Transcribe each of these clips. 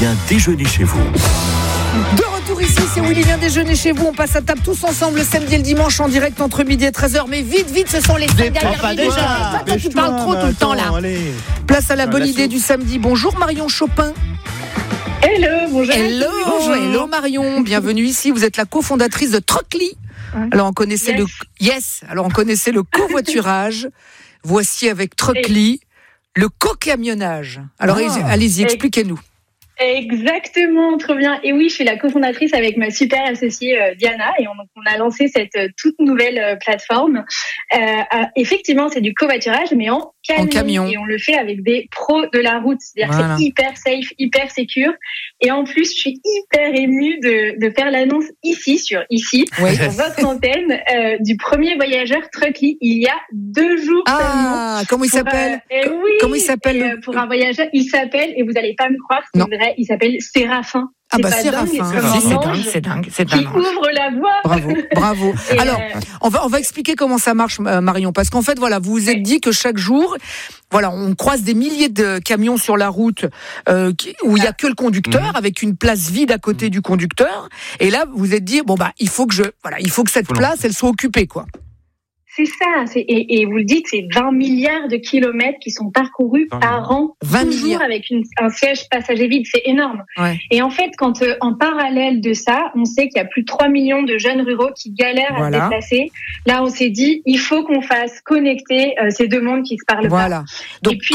Bien déjeuner chez vous. De retour ici, c'est Willy vient déjeuner chez vous. On passe à table tous ensemble le samedi et le dimanche en direct entre midi et 13h. Mais vite, ce sont les 5 dernières minutes. Toi, tu parles trop tout le temps là. Place à la bonne idée du samedi. Bonjour Marion Chopin. Hello, bonjour. Hello Marion, bienvenue ici. Vous êtes la cofondatrice de Truckly. Alors on connaissait Alors on connaissait le covoiturage. Voici avec Truckly le co-camionnage. Alors allez-y, expliquez-nous. Exactement, trop bien. Et oui, je suis la cofondatrice avec ma super associée Diana et on a lancé cette toute nouvelle plateforme. Effectivement, c'est du covoiturage, mais en camion. Et on le fait avec des pros de la route. C'est-à-dire que c'est hyper safe, hyper secure. Et en plus, je suis hyper émue de faire l'annonce sur votre antenne, du premier voyageur Truckly il y a 2 jours seulement. Comment il s'appelle Comment il s'appelle Pour un voyageur, il s'appelle, et vous n'allez pas me croire, c'est vrai, il s'appelle Séraphin. Séraphin, c'est dingue. Qui ouvre la voie. Bravo. Alors, on va expliquer comment ça marche, Marion, parce qu'en fait, voilà, vous vous êtes dit que chaque jour, voilà, on croise des milliers de camions sur la route où il y a que le conducteur, avec une place vide à côté du conducteur. Et là, vous vous êtes dit, il faut que cette place, elle soit occupée, quoi. C'est ça, et vous le dites, c'est 20 milliards de kilomètres qui sont parcourus par an, toujours avec un siège passager vide, c'est énorme. Ouais. Et en fait, quand en parallèle de ça, on sait qu'il y a plus de 3 millions de jeunes ruraux qui galèrent à se déplacer, là on s'est dit, il faut qu'on fasse connecter ces deux mondes qui se parlent pas. Donc puis,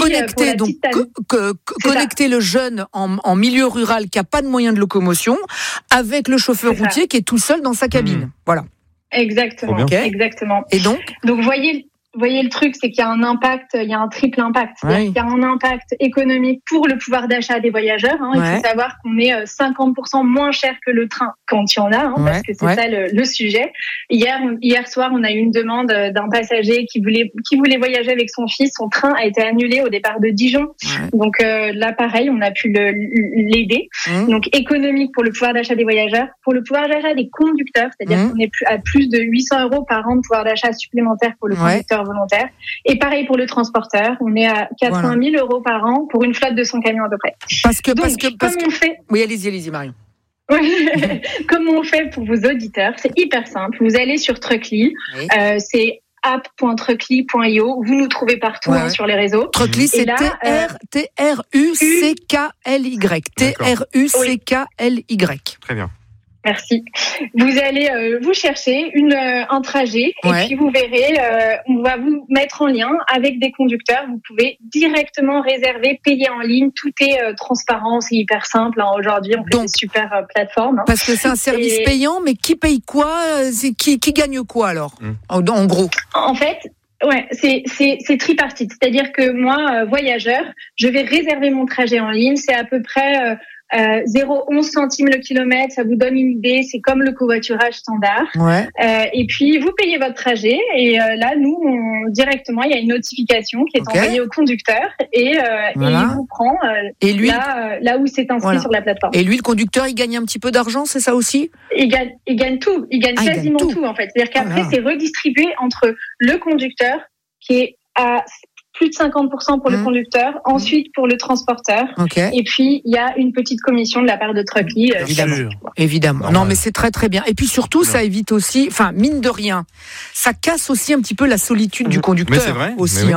connecter le jeune en milieu rural qui n'a pas de moyens de locomotion avec le chauffeur routier qui est tout seul dans sa cabine. Voilà. Exactement. Et donc voyez le truc, c'est qu'il y a un impact, il y a un triple impact. C'est-à-dire qu'il y a un impact économique pour le pouvoir d'achat des voyageurs. Il faut savoir qu'on est 50% moins cher que le train quand il y en a, parce que c'est ça le sujet. Hier soir, on a eu une demande d'un passager qui voulait voyager avec son fils. Son train a été annulé au départ de Dijon. Donc là, pareil, on a pu l'aider. Donc économique pour le pouvoir d'achat des voyageurs, pour le pouvoir d'achat des conducteurs, c'est-à-dire qu'on est à plus de 800 € par an de pouvoir d'achat supplémentaire pour le conducteur volontaire. Et pareil pour le transporteur, on est à 80 000 € par an pour une flotte de 100 camions à peu près. Parce que on fait... Oui, allez-y, Marion. Comment on fait pour vos auditeurs? C'est hyper simple. Vous allez sur Truckly, c'est app.truckly.io. Vous nous trouvez partout sur les réseaux. Truckly, c'est Truckly. Truckly. Très bien. Merci. Vous allez vous chercher un trajet et puis vous verrez, on va vous mettre en lien avec des conducteurs. Vous pouvez directement réserver, payer en ligne. Tout est transparent, c'est hyper simple. Aujourd'hui, on fait des super plateformes. Parce que c'est un service payant, mais qui paye quoi? Qui gagne quoi alors en gros? En fait, c'est tripartite. C'est-à-dire que moi, voyageur, je vais réserver mon trajet en ligne. C'est à peu près 0,11 centimes le kilomètre, ça vous donne une idée, c'est comme le covoiturage standard. Et puis vous payez votre trajet et là nous directement il y a une notification qui est envoyée au conducteur et il vous prend là où c'est inscrit sur la plateforme. Et lui le conducteur il gagne un petit peu d'argent, c'est ça aussi? Il gagne tout, il gagne quasiment tout en fait. C'est-à-dire qu'après c'est redistribué entre le conducteur qui est à plus de 50% pour le conducteur, ensuite pour le transporteur, et puis il y a une petite commission de la part de Truckly. Évidemment. Non, mais c'est très très bien. Et puis surtout, ça évite aussi, enfin mine de rien, ça casse aussi un petit peu la solitude du conducteur. Mais c'est vrai, aussi.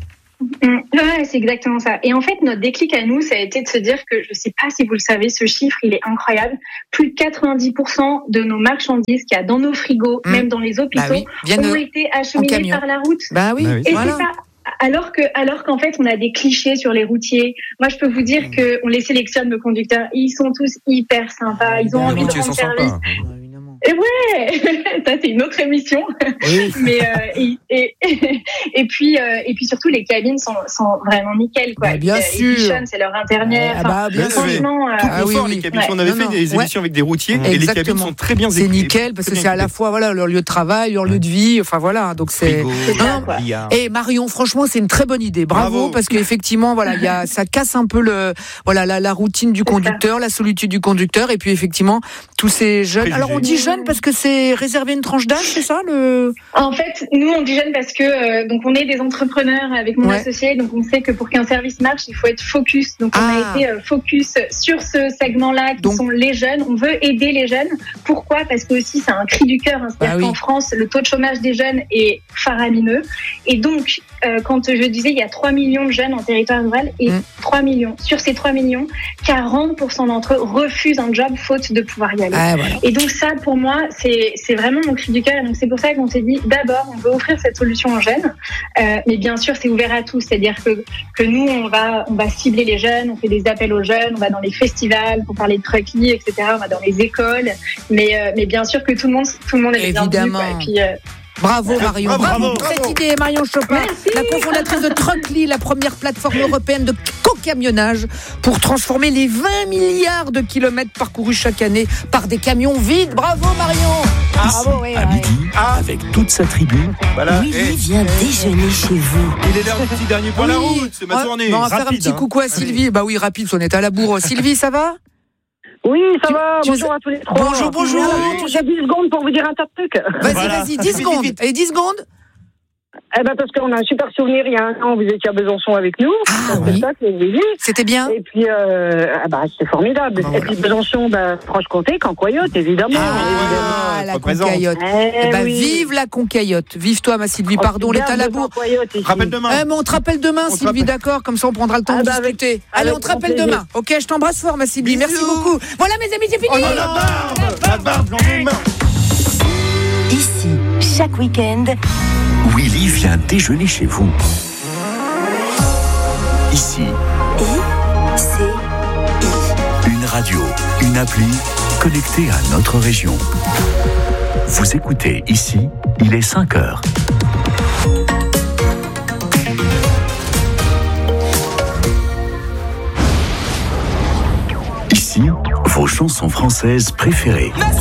C'est exactement ça. Et en fait, notre déclic à nous, ça a été de se dire que, je ne sais pas si vous le savez, ce chiffre, il est incroyable. Plus de 90% de nos marchandises qu'il y a dans nos frigos, même dans les hôpitaux, ont été acheminées par la route. Et c'est ça. Alors qu'en fait, on a des clichés sur les routiers. Moi, je peux vous dire qu'on les sélectionne, nos conducteurs. Ils sont tous hyper sympas. Ils ont envie de rendre service. Et ça c'est une autre émission. Mais et puis surtout les cabines sont vraiment nickel quoi. Bien sûr. C'est leur internet. Franchement, les cabines. On avait fait des émissions avec des routiers et les cabines sont très bien équipées. C'est nickel parce que c'est à la fois leur lieu de travail, leur lieu de vie. Enfin voilà, donc c'est. Et Marion, franchement, c'est une très bonne idée. Bravo parce qu'effectivement, voilà, ça casse un peu la routine du conducteur, la solitude du conducteur, et puis effectivement tous ces jeunes. Alors on dit jeunes. jeunes parce que c'est réservé à une tranche d'âge, c'est ça En fait, nous on dit jeunes parce que donc on est des entrepreneurs avec mon associé, donc on sait que pour qu'un service marche, il faut être focus. Donc on a été focus sur ce segment-là qui sont les jeunes. On veut aider les jeunes. Pourquoi ? Parce que aussi c'est un cri du cœur. C'est-à-dire qu'en France, le taux de chômage des jeunes est faramineux. Et donc, quand je disais, il y a 3 millions de jeunes en territoire rural et 3 millions. Sur ces 3 millions, 40% d'entre eux refusent un job faute de pouvoir y aller. Et donc ça, pour moi, c'est vraiment mon cri du cœur. Et donc c'est pour ça qu'on s'est dit, d'abord, on veut offrir cette solution aux jeunes. Mais bien sûr, c'est ouvert à tous. C'est-à-dire que nous, on va cibler les jeunes, on fait des appels aux jeunes, on va dans les festivals pour parler de Truckly, etc. On va dans les écoles. Mais bien sûr que tout le monde est bienvenu. Et puis, bravo Marion, bravo pour cette idée. Marion Chopin, la cofondatrice de Truckly, la première plateforme européenne de co-camionnage pour transformer les 20 milliards de kilomètres parcourus chaque année par des camions vides. Bravo Marion. Bravo, à midi, avec toute sa tribu, Willy vient déjeuner chez vous. Il est l'heure du petit dernier point la route, c'est ma tournée. On va faire un petit coucou à Sylvie. Bah oui, rapide, on est à la bourre. Sylvie, ça va ? Oui, ça va. Bonjour à tous les trois. Bonjour. J'ai 10 secondes pour vous dire un tas de trucs. Vas-y, 10 secondes. Et 10 secondes ? Parce qu'on a un super souvenir. Il y a un an, vous étiez à Besançon avec nous. C'était bien. Et puis, c'était formidable. Et puis Besançon, Franche-Comté, Cancoyote, évidemment. La Concaillotte. Vive la Concaillotte. Vive toi, ma Sylvie. Pardon, l'état à la bourre. Rappelle demain. On te rappelle demain, Sylvie, d'accord ? Comme ça, on prendra le temps de discuter. Allez, on te rappelle demain. Ok, je t'embrasse fort, ma Sylvie. Merci beaucoup. Voilà, mes amis, c'est fini. La barbe, j'en ai marre. Ici, chaque week-end, Willy vient déjeuner chez vous. Ici, une radio, une appli connectée à notre région. Vous écoutez Ici, il est 5h. Ici, vos chansons françaises préférées.